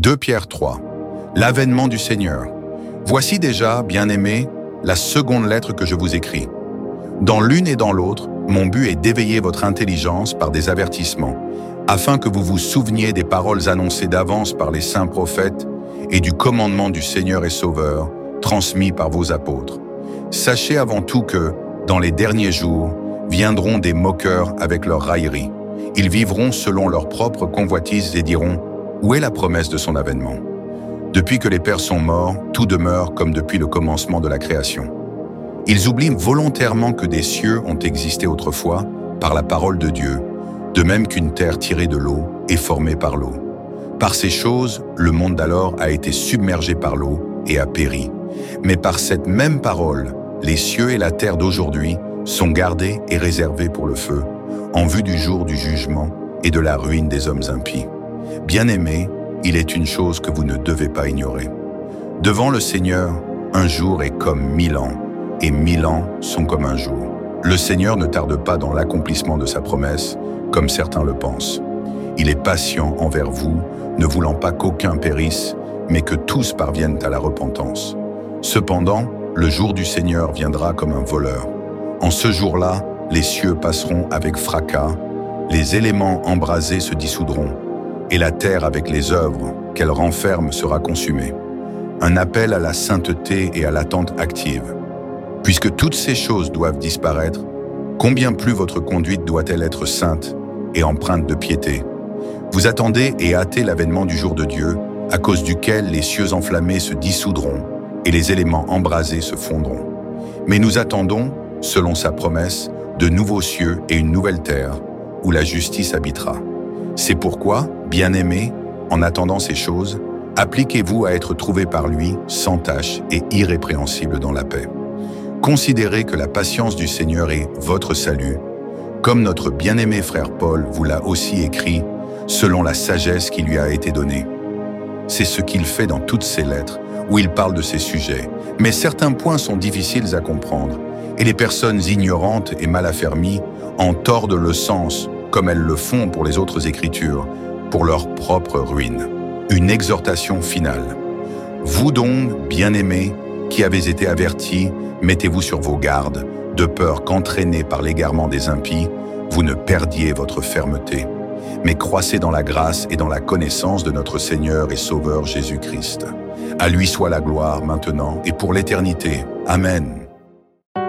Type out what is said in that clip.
2 Pierre 3. L'avènement du Seigneur. Voici déjà, bien-aimés, la seconde lettre que je vous écris. Dans l'une et dans l'autre, mon but est d'éveiller votre intelligence par des avertissements, afin que vous vous souveniez des paroles annoncées d'avance par les saints prophètes et du commandement du Seigneur et Sauveur, transmis par vos apôtres. Sachez avant tout que, dans les derniers jours, viendront des moqueurs avec leurs railleries. Ils vivront selon leurs propres convoitises et diront « Où est la promesse de son avènement ?» Depuis que les pères sont morts, tout demeure comme depuis le commencement de la création. Ils oublient volontairement que des cieux ont existé autrefois par la parole de Dieu, de même qu'une terre tirée de l'eau est formée par l'eau. Par ces choses, le monde d'alors a été submergé par l'eau et a péri. Mais par cette même parole, les cieux et la terre d'aujourd'hui sont gardés et réservés pour le feu, en vue du jour du jugement et de la ruine des hommes impies. Bien-aimés, il est une chose que vous ne devez pas ignorer. Devant le Seigneur, un jour est comme 1000 ans, et 1000 ans sont comme un jour. Le Seigneur ne tarde pas dans l'accomplissement de sa promesse, comme certains le pensent. Il est patient envers vous, ne voulant pas qu'aucun périsse, mais que tous parviennent à la repentance. Cependant, le jour du Seigneur viendra comme un voleur. En ce jour-là, les cieux passeront avec fracas, les éléments embrasés se dissoudront, et la terre avec les œuvres qu'elle renferme sera consumée. Un appel à la sainteté et à l'attente active. Puisque toutes ces choses doivent disparaître, combien plus votre conduite doit-elle être sainte et empreinte de piété? Vous attendez et hâtez l'avènement du jour de Dieu, à cause duquel les cieux enflammés se dissoudront et les éléments embrasés se fondront. Mais nous attendons, selon sa promesse, de nouveaux cieux et une nouvelle terre, où la justice habitera. C'est pourquoi, bien-aimés, en attendant ces choses, appliquez-vous à être trouvés par lui sans tache et irrépréhensibles dans la paix. Considérez que la patience du Seigneur est votre salut, comme notre bien-aimé frère Paul vous l'a aussi écrit, selon la sagesse qui lui a été donnée. C'est ce qu'il fait dans toutes ses lettres, où il parle de ces sujets, mais certains points sont difficiles à comprendre, et les personnes ignorantes et mal affermies en tordent le sens, comme elles le font pour les autres Écritures, pour leur propre ruine. Une exhortation finale. Vous donc, bien-aimés, qui avez été avertis, mettez-vous sur vos gardes, de peur qu'entraînés par l'égarement des impies, vous ne perdiez votre fermeté, mais croissez dans la grâce et dans la connaissance de notre Seigneur et Sauveur Jésus-Christ. À lui soit la gloire maintenant et pour l'éternité. Amen.